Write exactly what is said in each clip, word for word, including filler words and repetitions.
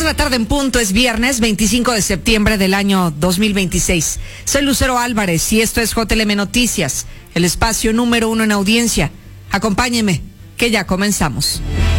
de la tarde en punto, es viernes veinticinco de septiembre del año dos mil veintiséis. Soy Lucero Álvarez y esto es J L M Noticias, el espacio número uno en audiencia. Acompáñeme, que ya comenzamos.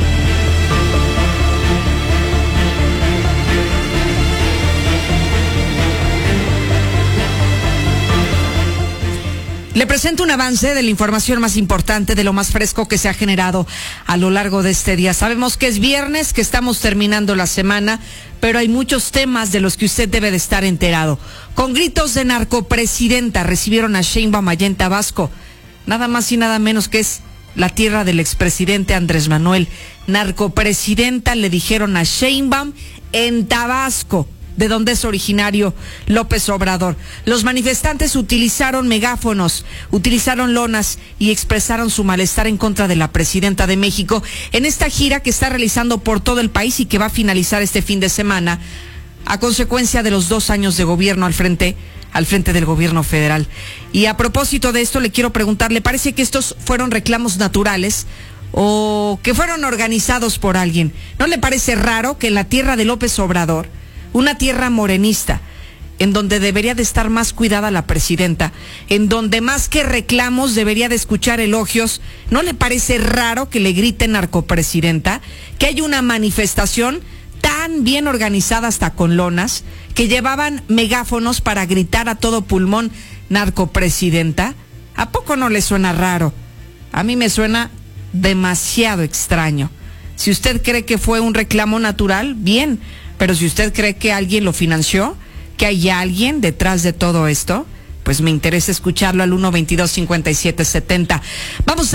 Le presento un avance de la información más importante, de lo más fresco que se ha generado a lo largo de este día. Sabemos que es viernes, que estamos terminando la semana, pero hay muchos temas de los que usted debe de estar enterado. Con gritos de narcopresidenta recibieron a Sheinbaum allá en Tabasco. Nada más y nada menos que es la tierra del expresidente Andrés Manuel. Narcopresidenta le dijeron a Sheinbaum en Tabasco, de donde es originario López Obrador. Los manifestantes utilizaron megáfonos, utilizaron lonas y expresaron su malestar en contra de la presidenta de México en esta gira que está realizando por todo el país y que va a finalizar este fin de semana a consecuencia de los dos años de gobierno al frente al frente del gobierno federal. Y a propósito de esto, le quiero preguntar, ¿le parece que estos fueron reclamos naturales o que fueron organizados por alguien? ¿No le parece raro que en la tierra de López Obrador, una tierra morenista, en donde debería de estar más cuidada la presidenta, en donde más que reclamos debería de escuchar elogios, ¿no le parece raro que le griten narcopresidenta? Que hay una manifestación tan bien organizada, hasta con lonas, que llevaban megáfonos para gritar a todo pulmón narcopresidenta. ¿A poco no le suena raro? A mí me suena demasiado extraño. Si usted cree que fue un reclamo natural, bien. Pero si usted cree que alguien lo financió, que hay alguien detrás de todo esto, pues me interesa escucharlo al uno veintidós cincuenta y siete setenta. Vamos